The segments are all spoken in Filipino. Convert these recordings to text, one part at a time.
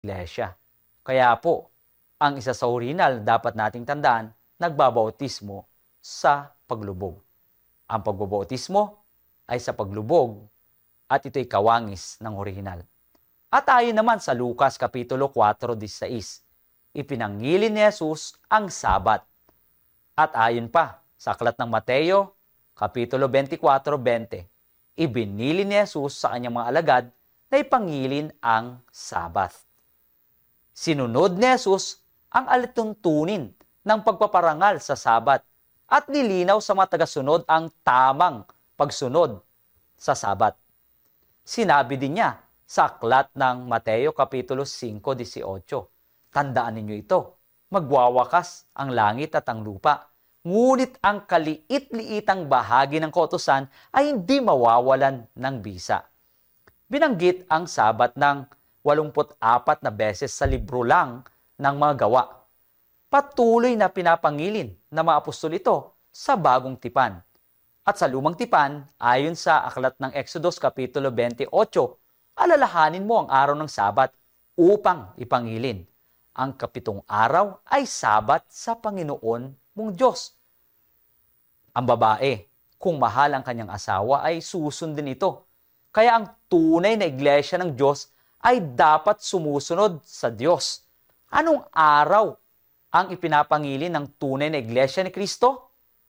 iglesia. Kaya po, ang isa sa orinal dapat nating tandaan, nagbabautismo sa paglubog. Ang pagbabautismo ay sa paglubog at ito'y kawangis ng orihinal. At ayon naman sa Lucas Kapitulo 4:16, ipinangilin ni Jesus ang Sabat. At ayon pa sa aklat ng Mateo Kapitulo 24:20, ibinili ni Jesus sa kanyang mga alagad na ipangilin ang Sabat. Sinunod ni Jesus ang alituntunin ng pagpaparangal sa Sabat at nilinaw sa mga tagasunod ang tamang pagsunod sa Sabat. Sinabi din niya sa aklat ng Mateo Kapitulo 5:18, tandaan ninyo ito, magwawakas ang langit at ang lupa, ngunit ang kaliit-liitang bahagi ng kautusan ay hindi mawawalan ng bisa. Binanggit ang Sabat ng 84 na beses sa libro lang ng mga gawa. Patuloy na pinapangilin ng mga apostol ito sa bagong tipan. At sa lumang tipan, ayon sa aklat ng Exodus Kapitulo 28, alalahanin mo ang araw ng Sabat upang ipangilin. Ang 7 araw ay Sabat sa Panginoon mong Diyos. Ang babae, kung mahal ang kanyang asawa, ay susundin ito. Kaya ang tunay na iglesia ng Diyos ay dapat sumusunod sa Diyos. Anong araw ang ipinapangilin ng tunay na iglesia ni Kristo?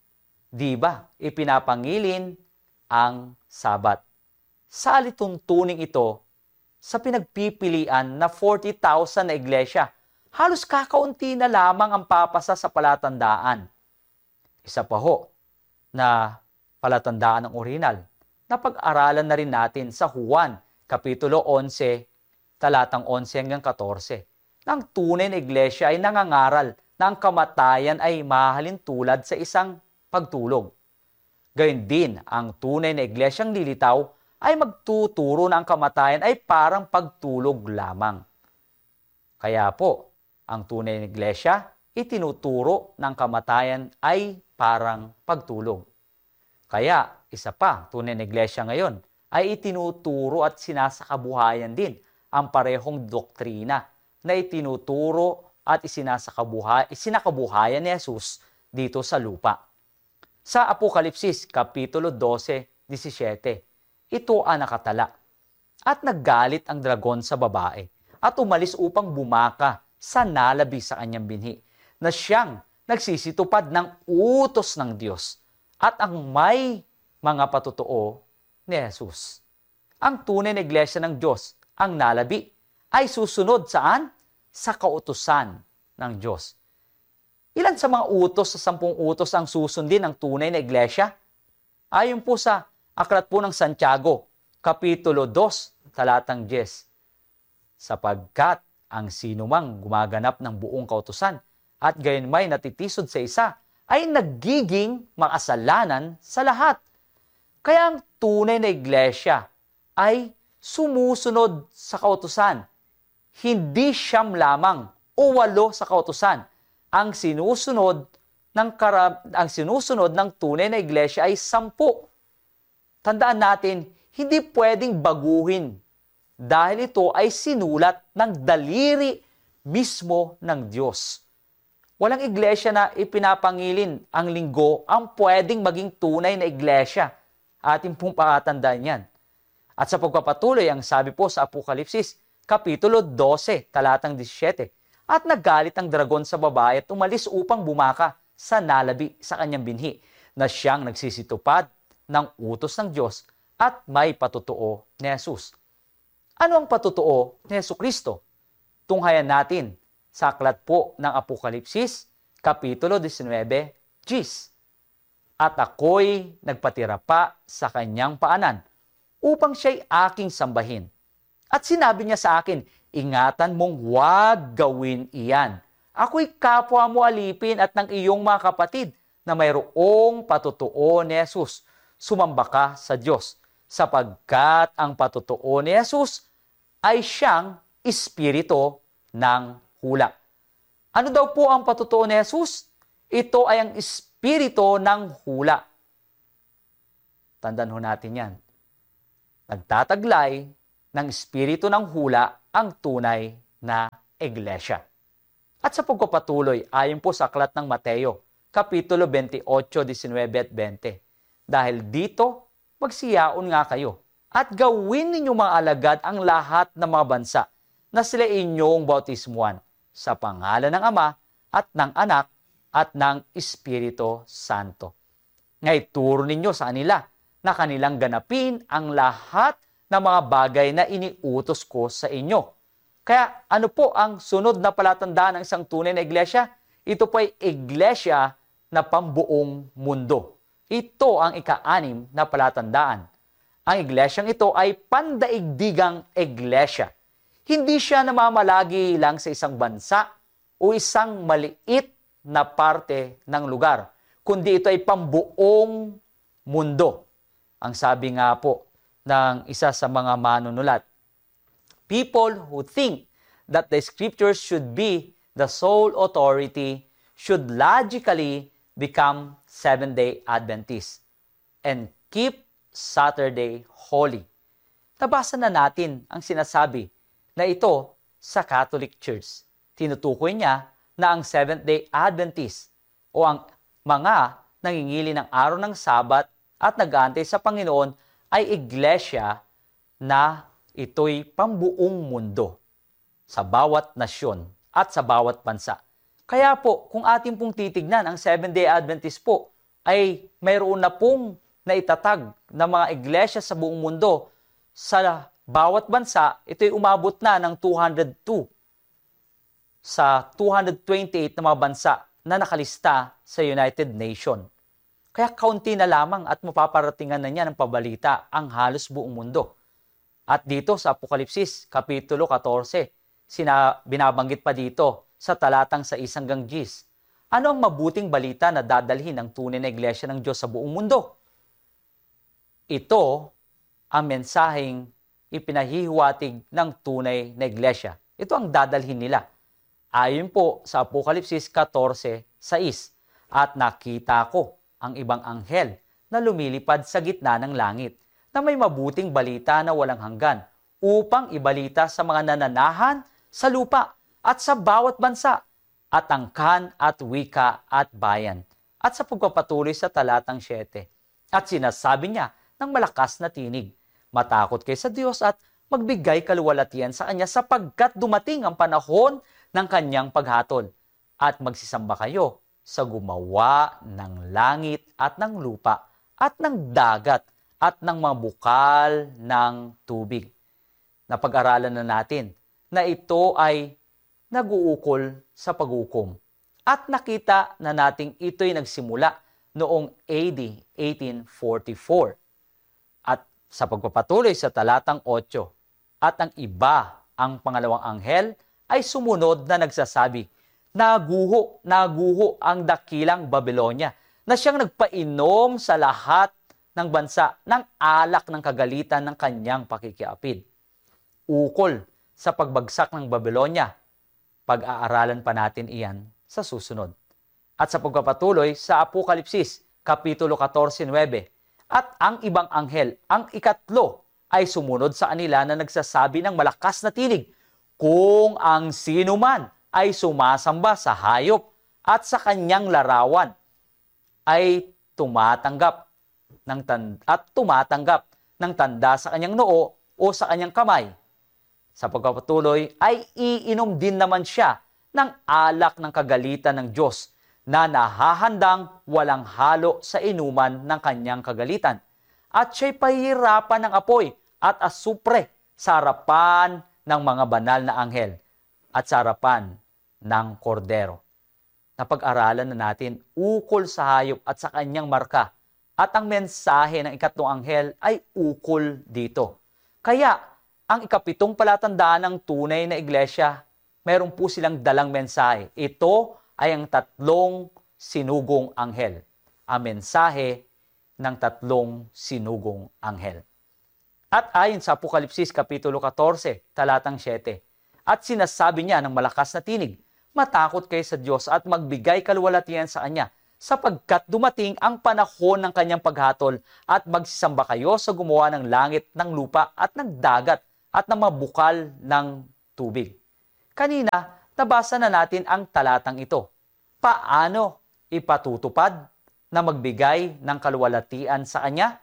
Di ba, ipinapangilin ang Sabat. Sa alituntuning ito, sa pinagpipilian na 40,000 na iglesia, halos kakaunti na lamang ang papasa sa palatandaan. Isa pa ho na palatandaan ng orihinal na pag-aralan na rin natin sa Juan, Kapitulo 11, talatang 11 hanggang 14. Ang tunay na iglesia ay nangangaral na ang kamatayan ay mahalin tulad sa isang pagtulog. Gayun din, ang tunay na iglesyang lilitaw ay magtuturo na ang kamatayan ay parang pagtulog lamang. Kaya po, ang tunay na iglesia, itinuturo ng kamatayan ay parang pagtulog. Kaya, isa pa, tunay na iglesia ngayon ay itinuturo at sinasakabuhayan din ang parehong doktrina na itinuturo at isinakabuhayan ni Jesus dito sa lupa. Sa Apokalipsis, Kapitulo 12:17, ito ang nakatala. At naggalit ang dragon sa babae at umalis upang bumaka sa nalabi sa kanyang binhi, na siyang nagsisitupad ng utos ng Diyos at ang may mga patotoo ni Jesus. Ang tunay na iglesia ng Diyos, ang nalabi, ay susunod saan? Sa kautusan ng Diyos. Ilan sa mga utos sa 10 utos ang susundin ng tunay na iglesia? Ayon po sa aklat po ng Santiago, Kapitulo 2, talatang 10. Sapagkat ang sinumang gumaganap ng buong kautusan at gayon may natitisod sa isa, ay nagiging makasalanan sa lahat. Kaya ang tunay na iglesia ay sumusunod sa kautusan. Hindi 9 lamang o 8 sa kautusan. Ang sinusunod ng tunay na iglesia ay 10. Tandaan natin, hindi pwedeng baguhin dahil ito ay sinulat ng daliri mismo ng Diyos. Walang iglesia na ipinapangilin ang linggo ang pwedeng maging tunay na iglesia. Ating pong pakatandaan yan. At sa pagpapatuloy, ang sabi po sa Apokalipsis, Kapitulo 12, talatang 17, at naggalit ang dragon sa babae at umalis upang bumaka sa nalabi sa kanyang binhi, na siyang nagsisitupad ng utos ng Diyos at may patotoo ni Jesus. Ano ang patotoo ni Jesucristo? Tunghayan natin sa aklat po ng Apokalipsis, Kapitulo 19, Gs. At ako'y nagpatira pa sa kanyang paanan upang siya'y aking sambahin. At sinabi niya sa akin, ingatan mong huwag gawin iyan. Ako'y kapwa mo alipin at ng iyong mga kapatid na mayroong patotoo ni Jesus. Sumamba ka sa Diyos, sapagkat ang patotoo ni Jesus ay siyang espiritu ng hula. Ano daw po ang patotoo ni Jesus? Ito ay ang espiritu ng hula. Tandaan ho natin yan. Nagtataglay ng espiritu ng hula ang tunay na iglesia. At sa pagpapatuloy, ayon po sa aklat ng Mateo, Kapitulo 28, 19 at 20. Dahil dito, magsiyaon nga kayo at gawin ninyong mga alagad ang lahat ng mga bansa na sila inyong bautismuan sa pangalan ng Ama at ng Anak at ng Espiritu Santo. Ngay turo ninyo sa kanila na kanilang ganapin ang lahat ng mga bagay na iniutos ko sa inyo. Kaya ano po ang sunod na palatandaan ng isang tunay na iglesia? Ito po ay iglesia na pambuong mundo. Ito ang ika-6 na palatandaan. Ang iglesyang ito ay pandaigdigang iglesia. Hindi siya namamalagi lang sa isang bansa o isang maliit na parte ng lugar, kundi ito ay pambuong mundo. Ang sabi nga po ng isa sa mga manunulat, people who think that the scriptures should be the sole authority should logically become Seventh-day Adventists and keep Saturday holy. Nabasa na natin ang sinasabi na ito sa Catholic Church. Tinutukoy niya na ang Seventh-day Adventist o ang mga nangingili ng araw ng Sabat at nag-aantay sa Panginoon ay iglesia na ito'y pambuong mundo sa bawat nasyon at sa bawat bansa. Kaya po, kung ating pong titignan, ang Seventh-day Adventist po ay mayroon na pong naitatag na mga iglesia sa buong mundo. Sa bawat bansa, ito'y umabot na ng 202 sa 228 na mga bansa na nakalista sa United Nations. Kaya kaunti na lamang at mapaparatingan na niya ng pabalita ang halos buong mundo. At dito sa Apokalipsis, Kapitulo 14, binabanggit pa dito sa talatang 6 hanggang 10. Ano ang mabuting balita na dadalhin ng tunay na iglesia ng Diyos sa buong mundo? Ito ang mensaheng ipinahihiwatig ng tunay na iglesia. Ito ang dadalhin nila. Ayon po sa Apokalipsis 14:6, at nakita ko ang ibang anghel na lumilipad sa gitna ng langit na may mabuting balita na walang hanggan upang ibalita sa mga nananahan sa lupa at sa bawat bansa at angkan at wika at bayan. At sa pagpapatuloy sa talatang 7, at sinasabi niya ng malakas na tinig, matakot kayo sa Diyos at magbigay kaluwalhatian sa Kanya sapagkat dumating ang panahon ng Kanyang paghatol at magsisamba kayo sa gumawa ng langit at ng lupa at ng dagat at ng mga bukal ng tubig. Napag-aralan na natin na ito ay nag-uukol sa pag-ukom. At nakita na nating ito'y nagsimula noong AD 1844. At sa pagpapatuloy sa talatang 8, at ang iba, ang pangalawang anghel, ay sumunod na nagsasabi, naguho ang dakilang Babylonia na siyang nagpainom sa lahat ng bansa ng alak ng kagalitan ng kanyang pakikiapid. Ukol sa pagbagsak ng Babylonia. Pag-aaralan pa natin iyan sa susunod. At sa pagpapatuloy sa Apokalipsis, Kapitulo 14:9, at ang ibang anghel, ang ikatlo, ay sumunod sa kanila na nagsasabi ng malakas na tinig, kung ang sino man ay sumasamba sa hayop at sa kanyang larawan ay tumatanggap ng tanda sa kanyang noo o sa kanyang kamay. Sa pagpapatuloy ay iinom din naman siya ng alak ng kagalitan ng Diyos na nahahandang walang halo sa inuman ng kanyang kagalitan. At siya'y pahihirapan ng apoy at asupre sa harapan ng mga banal na anghel at sa harapan ng kordero. Napag-aralan na natin ukol sa hayop at sa kanyang marka, at ang mensahe ng ikatlong anghel ay ukol dito. Kaya, ang ikapitong palatandaan ng tunay na iglesia, mayroon po silang dalang mensahe. Ito ay ang tatlong sinugong anghel. Ang mensahe ng tatlong sinugong anghel. At ayon sa Apokalipsis Kapitulo 14, talatang 7, at sinasabi niya ng malakas na tinig, matakot kayo sa Diyos at magbigay kaluwalhatian sa Kanya, sapagkat dumating ang panahon ng Kanyang paghatol at magsisamba kayo sa gumawa ng langit, ng lupa at ng dagat at ng mga bukal ng tubig. Kanina, nabasa na natin ang talatang ito. Paano ipatutupad na magbigay ng kaluwalhatian sa Kanya?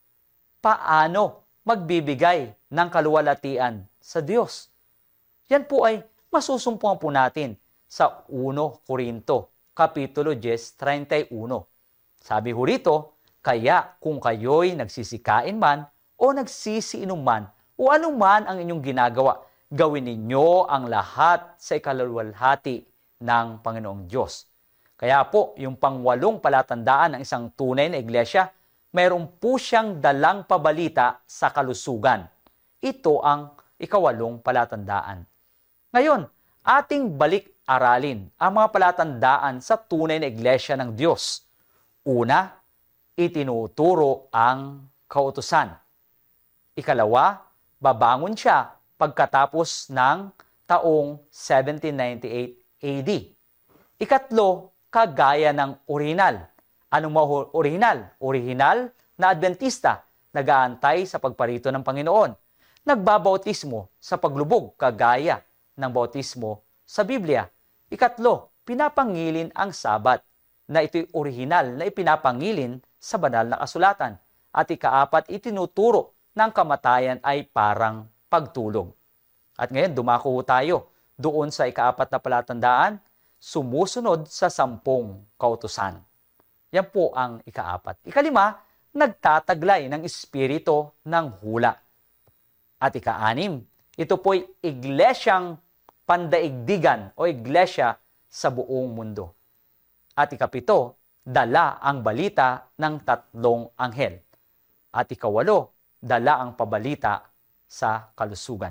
Paano magbibigay ng kaluwalhatian sa Diyos? Yan po ay masusumpungan po natin sa 1 Korinto, Kapitulo 10, 31. Sabi ho rito, kaya kung kayo'y nagsisikain man o nagsisiinom man o anuman ang inyong ginagawa, gawin ninyo ang lahat sa ikaluwalhati ng Panginoong Diyos. Kaya po, yung pangwalong palatandaan ng isang tunay na iglesia, mayroon po siyang dalang pabalita sa kalusugan. Ito ang ikawalong palatandaan. Ngayon, ating balik-aralin ang mga palatandaan sa tunay na iglesia ng Diyos. Una, itinuturo ang kautusan. Ikalawa, babangon siya pagkatapos ng taong 1798 AD. Ikatlo, kagaya ng orinal. Anong mga orinal? Orihinal na Adventista, nag-aantay sa pagparito ng Panginoon. Nagbabautismo sa paglubog, kagaya ng bautismo sa Biblia. Ikatlo, pinapangilin ang Sabat, na ito'y orihinal na ipinapangilin sa banal na kasulatan. At ikaapat, itinuturo ng kamatayan ay parang pagtulog. At ngayon, dumako tayo doon sa ikaapat na palatandaan, sumusunod sa 10 kautusan. Yan po ang ikaapat. Ikalima, nagtataglay ng espiritu ng hula. At ikaanim, ito po'y iglesyang pandaigdigan o iglesia sa buong mundo. At ikapito, dala ang balita ng 3 anghel. At ikawalo, dala ang pabalita sa kalusugan.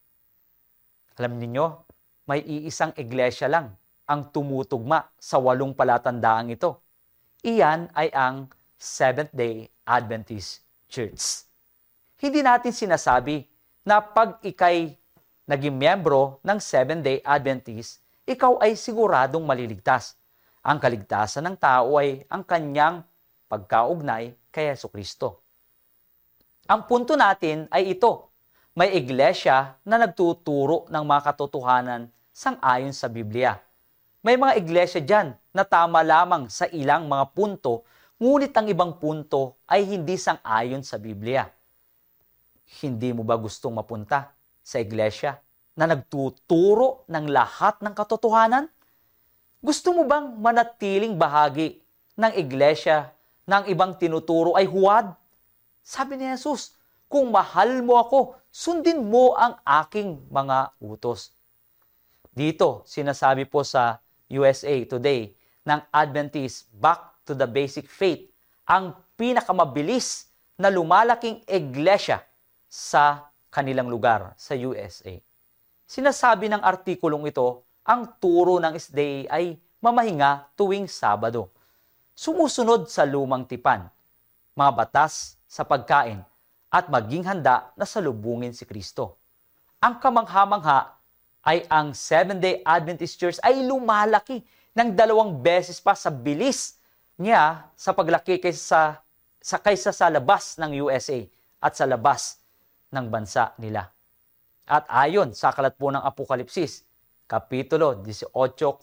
Alam niyo, may iisang iglesia lang ang tumutugma sa 8 palatandaang ito. Iyan ay ang Seventh-day Adventist Church. Hindi natin sinasabi na pag ikay naging miyembro ng Seventh-day Adventist, ikaw ay siguradong maliligtas. Ang kaligtasan ng tao ay ang kanyang pagkaugnay kay Jesucristo. Ang punto natin ay ito. May iglesia na nagtuturo ng mga katotohanan sang-ayon sa Biblia. May mga iglesia dyan na tama lamang sa ilang mga punto, ngunit ang ibang punto ay hindi sang-ayon sa Biblia. Hindi mo ba gustong mapunta sa iglesia na nagtuturo ng lahat ng katotohanan? Gusto mo bang manatiling bahagi ng iglesia na ang ibang tinuturo ay huwad? Sabi ni Jesus, kung mahal mo ako, sundin mo ang aking mga utos. Dito, sinasabi po sa USA Today ng Adventist Back to the Basic Faith, ang pinakamabilis na lumalaking iglesia sa kanilang lugar sa USA. Sinasabi ng artikulong ito, ang turo ng SDA ay mamahinga tuwing Sabado. Sumusunod sa lumang tipan, mga batas sa pagkain, at maging handa na salubungin si Kristo. Ang kamangha-mangha ay ang Seventh-day Adventist Church ay lumalaki ng 2 beses pa sa bilis niya sa paglaki kaysa sa labas ng USA at sa labas ng bansa nila. At ayon sa aklat po ng Apokalipsis, Kapitulo 18:4,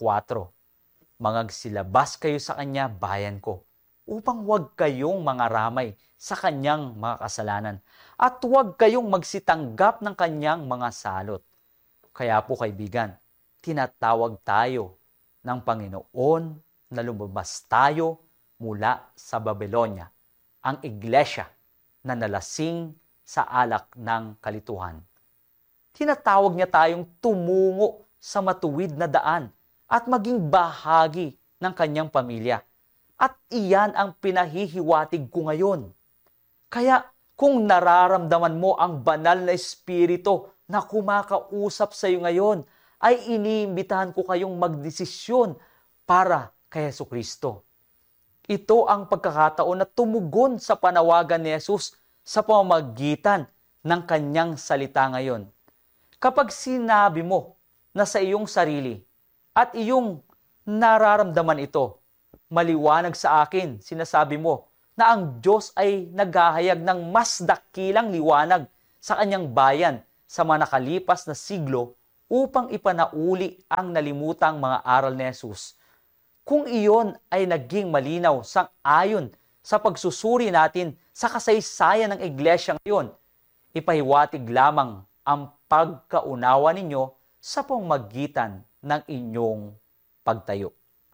magsilabas kayo sa kanya, bayan ko, upang huwag kayong mangaramay sa kanyang mga kasalanan at huwag kayong magsitanggap ng kanyang mga salot. Kaya po kaibigan, tinatawag tayo ng Panginoon na lumabas tayo mula sa Babylonia, ang iglesia na nalasing sa alak ng kalituhan. Tinatawag niya tayong tumungo sa matuwid na daan at maging bahagi ng kanyang pamilya. At iyan ang pinahihiwatig ko ngayon. Kaya kung nararamdaman mo ang banal na espiritu na kumakausap sa iyo ngayon, ay iniimbitahan ko kayong magdesisyon para kay Jesucristo. Ito ang pagkakataon na tumugon sa panawagan ni Jesus sa pamamagitan ng kanyang salita ngayon. Kapag sinabi mo na sa iyong sarili at iyong nararamdaman ito, maliwanag sa akin, sinasabi mo na ang Diyos ay naghahayag ng mas dakilang liwanag sa kanyang bayan sa mga nakalipas na siglo upang ipanauli ang nalimutang mga aral ni Jesus. Kung iyon ay naging malinaw sang-ayon sa pagsusuri natin sa kasaysayan ng iglesia ngayon, ipahiwatig lamang ang pagkaunawa ninyo sa pamamagitan ng inyong pagtayo.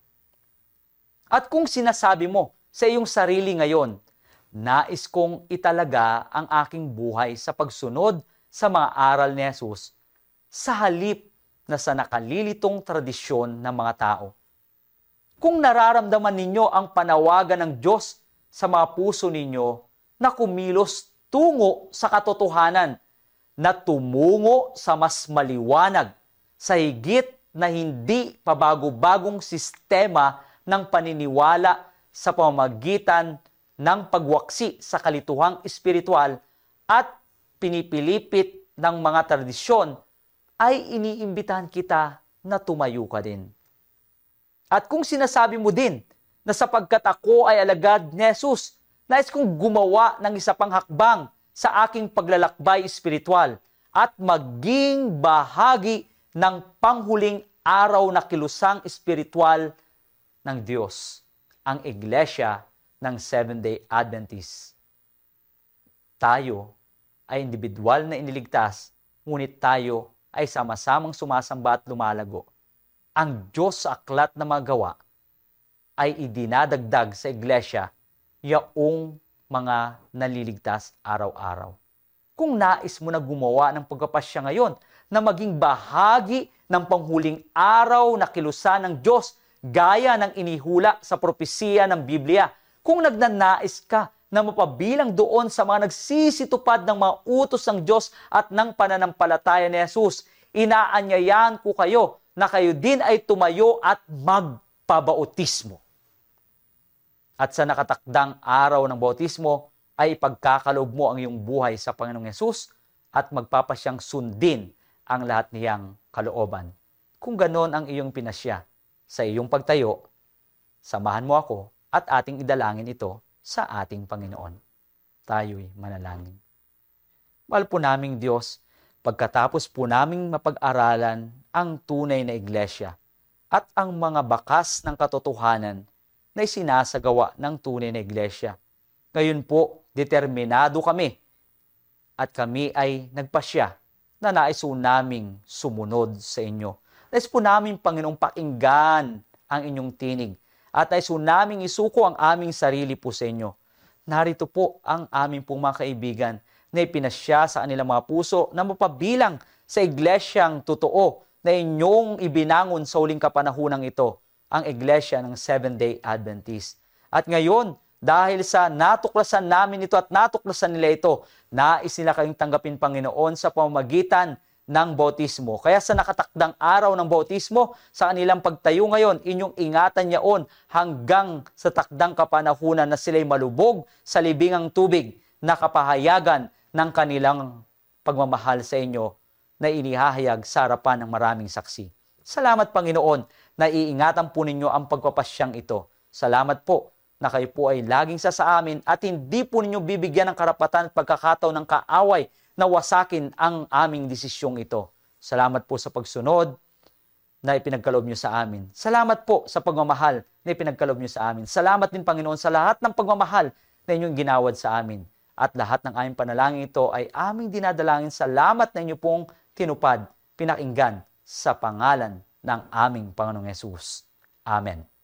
At kung sinasabi mo sa iyong sarili ngayon, nais kong italaga ang aking buhay sa pagsunod sa mga aral ni Jesus, sa halip na sa nakalilitong tradisyon ng mga tao. Kung nararamdaman ninyo ang panawagan ng Diyos sa mga puso ninyo na kumilos tungo sa katotohanan, na tumungo sa mas maliwanag, sa higit na hindi pabago-bagong sistema ng paniniwala sa pamamagitan ng pagwaksi sa kalituhang espiritual at pinipilipit ng mga tradisyon, ay iniimbitahan kita na tumayo ka din. At kung sinasabi mo din na sapagkat ako ay alagad ni Jesus, nais kong gumawa ng isa pang hakbang sa aking paglalakbay espiritual at maging bahagi ng panghuling araw na kilusang espiritual ng Diyos, ang Iglesia ng Seventh-day Adventist. Tayo ay individual na iniligtas, ngunit tayo ay sama-samang sumasamba at lumalago. Ang Diyos sa aklat na magawa ay idinadagdag sa Iglesia yaong mga naliligtas araw-araw. Kung nais mo na gumawa ng pagpapasya ngayon na maging bahagi ng panghuling araw na kilusan ng Diyos gaya ng inihula sa propesiya ng Biblia, kung nagnanais ka na mapabilang doon sa mga nagsisitupad ng mga utos ng Diyos at ng pananampalataya ni Jesus, inaanyayahan ko kayo na kayo din ay tumayo at magpabautismo. At sa nakatakdang araw ng bautismo ay ipagkakaloob mo ang iyong buhay sa Panginoong Yesus at magpapasyang sundin ang lahat niyang kalooban. Kung ganon ang iyong pinasya sa iyong pagtayo, samahan mo ako at ating idalangin ito sa ating Panginoon. Tayo'y manalangin. Mahal po naming Diyos, pagkatapos po naming mapag-aralan ang tunay na iglesia at ang mga bakas ng katotohanan na isinasagawa ng tunay na iglesia. Ngayon po, determinado kami at kami ay nagpasya na nais po naming sumunod sa inyo. Nais po namin, Panginoong, pakinggan ang inyong tinig at nais po naming isuko ang aming sarili po sa inyo. Narito po ang aming pong mga kaibigan na ipinasya sa kanilang mga puso na mapabilang sa iglesyang totoo na inyong ibinangon sa huling kapanahunang ito, ang iglesia ng Seventh-day Adventist. At ngayon, dahil sa natuklasan namin ito at natuklasan nila ito, nais nila kayong tanggapin, Panginoon, sa pamamagitan ng bautismo. Kaya sa nakatakdang araw ng bautismo, sa kanilang pagtayo ngayon, inyong ingatan yaon hanggang sa takdang kapanahunan na sila'y malubog sa libingang tubig na kapahayagan ng kanilang pagmamahal sa inyo na inihahayag sa harapan ng maraming saksi. Salamat, Panginoon, na iingatan po ninyo ang pagpapasyang ito. Salamat po na kayo po ay laging sa amin at hindi po ninyo bibigyan ng karapatan at pagkakataon ng kaaway na wasakin ang aming desisyong ito. Salamat po sa pagsunod na ipinagkaloob nyo sa amin. Salamat po sa pagmamahal na ipinagkaloob nyo sa amin. Salamat din, Panginoon, sa lahat ng pagmamahal na inyong ginawad sa amin. At lahat ng aming panalangin ito ay aming dinadalangin. Salamat na inyo pong tinupad, pinakinggan sa pangalan ng aming Panginoong Yesus. Amen.